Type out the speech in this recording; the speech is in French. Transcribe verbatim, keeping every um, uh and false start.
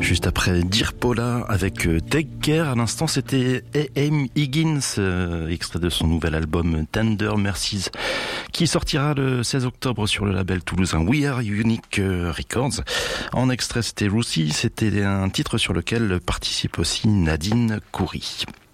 Juste après Dear Paula avec Take Care, à l'instant c'était A M Higgins, euh, extrait de son nouvel album Tender Mercies, qui sortira le seize octobre sur le label toulousain We Are Unique Records. En extrait c'était Roussi, c'était un titre sur lequel participe aussi Nadine Coury.